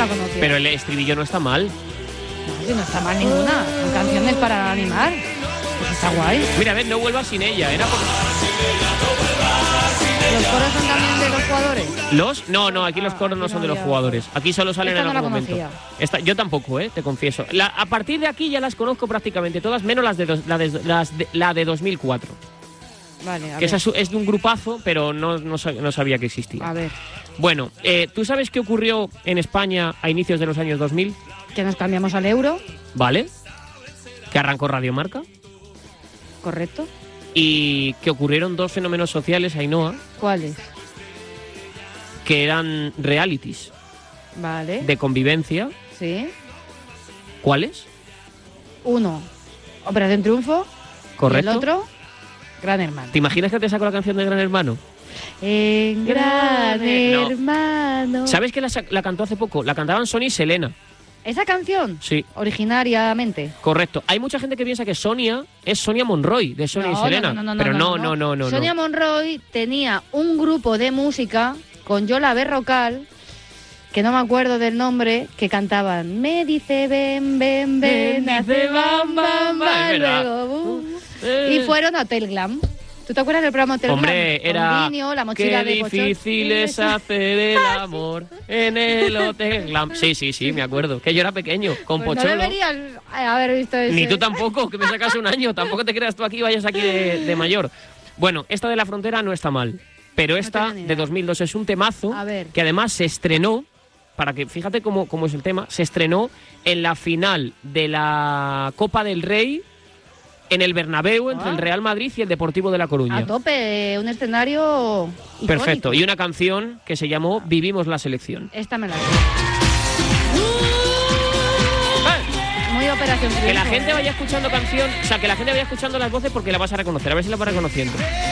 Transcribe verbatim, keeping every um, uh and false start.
la conocía. Pero el estribillo no está mal. No, si no está mal ninguna. Son canciones para animar. Pues está guay. Mira, a ver, no vuelvas sin ella. Era porque... ¿Los coros son también de los jugadores? ¿Los? No, no, aquí Ah, los coros no aquí son no de los había- jugadores. Aquí solo salen Esta en no algún la momento. conocía. Esta, yo tampoco, eh, te confieso. La, a partir de aquí ya las conozco prácticamente todas, menos las de, dos, la, de, las de la de dos mil cuatro. Vale, a Que ver. esa es, es de un grupazo, pero no, no, sab- no sabía que existía. A ver, Bueno, eh, ¿tú sabes qué ocurrió en España a inicios de los años dos mil? que nos cambiamos al euro, ¿Vale? Que arrancó Radio Marca ¿correcto? y que ocurrieron dos fenómenos sociales, Ainhoa, ¿Cuáles? que eran realities Vale, de convivencia. sí. ¿Cuáles? Uno, Operación Triunfo. ¿Correcto? Y el otro, Gran Hermano. ¿Te imaginas que te saco la canción de Gran Hermano? En Gran No. Hermano. ¿Sabes que la, sa- la cantó hace poco? La cantaban Sonia y Selena. ¿Esa canción? Sí, Originariamente. correcto. Hay mucha gente que piensa que Sonia es Sonia Monroy, de Sonia No, y Selena. no, no, no, pero no, no, no, no, no. Sonia no. Monroy tenía un grupo de música con Yola Berrocal, que no me acuerdo del nombre, que cantaban Me dice ven, ven, ven, Me hace dice bam, bam, bam, bam, es verdad. luego boom. Eh. Y fueron a Hotel Glam. ¿Tú te acuerdas del programa Hotel Hombre, Glam? era... Con Dinio, la mochila Qué de Pochón. difícil es hacer el amor en el Hotel Glam. Sí, sí, sí, me acuerdo. Que yo era pequeño, con Pues no Pocholo. deberías haber visto eso. Ni tú tampoco, que me sacas un año. Tampoco te creas tú aquí, vayas aquí de, de mayor. Bueno, esta de La Frontera no está mal. Pero esta, tengo ni idea. de dos mil dos, es un temazo A ver. que además se estrenó, para que, fíjate cómo, cómo es el tema, se estrenó en la final de la Copa del Rey en el Bernabéu entre Ah. el Real Madrid y el Deportivo de La Coruña. A tope, un escenario icónico. Perfecto. Y una canción que se llamó Vivimos la selección. Esta me la sé. ¡Eh! Muy Operación Triunfo. Que la gente ¿eh? vaya escuchando canción, o sea, que la gente vaya escuchando las voces porque la vas a reconocer. A ver si la vas reconociendo.